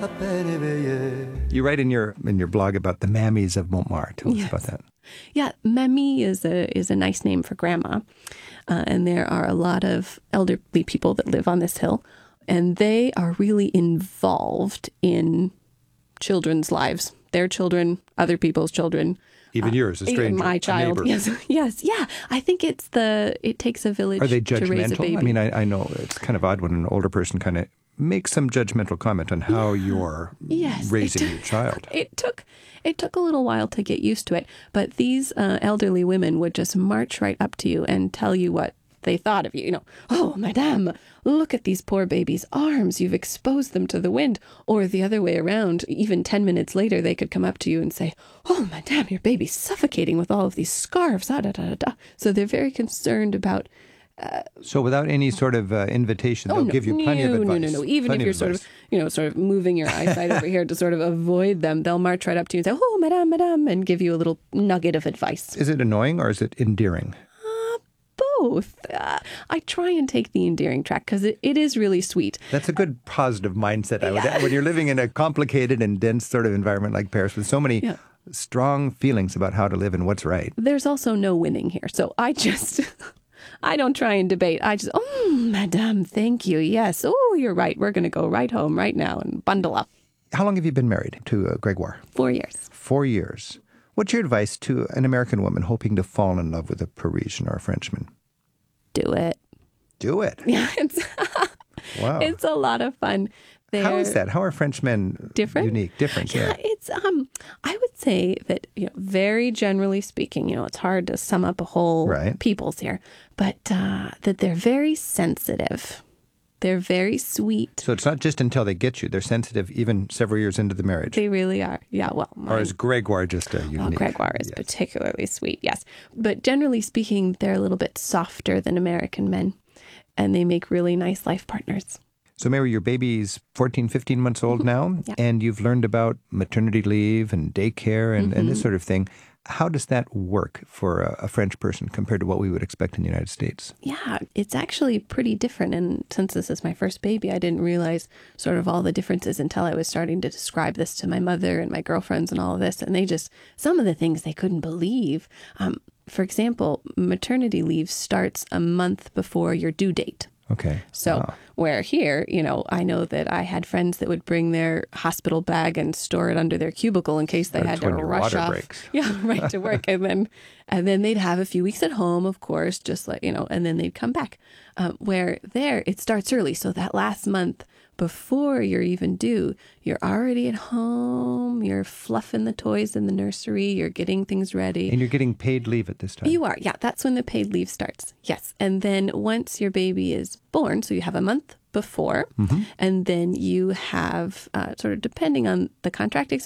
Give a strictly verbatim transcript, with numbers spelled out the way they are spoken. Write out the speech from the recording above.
You write in your in your blog about the mammies of Montmartre. Tell us Yes. about that. Yeah, mamie is a is a nice name for grandma, uh, and there are a lot of elderly people that live on this hill, and they are really involved in children's lives, their children, other people's children. Even yours, a Even stranger, my a child. neighbor. Yes, yes, yeah. I think it's the it takes a village Are they to raise a judgmental? baby. I mean, I, I know it's kind of odd when an older person kind of makes some judgmental comment on how you're Yes, it raising took- your child. It took it took a little while to get used to it, but these uh, elderly women would just march right up to you and tell you what they thought of you. You know, oh, madame, look at these poor babies' arms. You've exposed them to the wind. Or the other way around, even ten minutes later, they could come up to you and say, oh, madame, your baby's suffocating with all of these scarves. Ah, da, da, da, da. So they're very concerned about. So without any sort of uh, invitation, they'll Oh, no, give you plenty no, of advice. No, no, no. Even Plenty if you're sort of, you know, sort of moving your eyesight over here to sort of avoid them, they'll march right up to you and say, oh, madame, madame, and give you a little nugget of advice. Is it annoying or is it endearing? Both. Uh, I try and take the endearing track because it, it is really sweet. That's a good positive mindset. I would, when you're living in a complicated and dense sort of environment like Paris with so many Yeah. strong feelings about how to live and what's right. There's also no winning here. So I just, I don't try and debate. I just, oh, madame, thank you. Yes. Oh, you're right. We're going to go right home right now and bundle up. How long have you been married to uh, Gregoire? Four years. Four years. What's your advice to an American woman hoping to fall in love with a Parisian or a Frenchman? Do it. Do it. Yeah, it's Wow. it's a lot of fun. They're, How is that? How are Frenchmen Different? unique? Different, yeah. Yeah, it's um I would say that, you know, very generally speaking, you know, it's hard to sum up a whole Right. peoples here, but uh, that they're very sensitive. They're very sweet. So it's not just until they get you. They're sensitive even several years into the marriage. They really are. Yeah, well, Or mine, is Gregoire just a well, unique? Gregoire is Yes. particularly sweet, yes. But generally speaking, they're a little bit softer than American men, and they make really nice life partners. So Mary, your baby's fourteen, fifteen months old now, Yeah. and you've learned about maternity leave and daycare and, and this Mm-hmm. sort of thing. How does that work for a, a French person compared to what we would expect in the United States? Yeah, it's actually pretty different. And since this is my first baby, I didn't realize sort of all the differences until I was starting to describe this to my mother and my girlfriends and all of this. And they just, some of the things they couldn't believe. Um, for example, maternity leave starts a month before your due date. Okay. So Wow. where here, you know, I know that I had friends that would bring their hospital bag and store it under their cubicle in case they That's had to when your rush water off. breaks. Yeah, right to work, and then and then they'd have a few weeks at home, of course, just like, you know, and then they'd come back. Um, where there, it starts early, so that last month before you're even due, you're already at home. You're fluffing the toys in the nursery. You're getting things ready. And you're getting paid leave at this time. You are, yeah. That's when the paid leave starts. Yes. And then once your baby is born, so you have a month before, and then you have, uh, sort of depending on the contract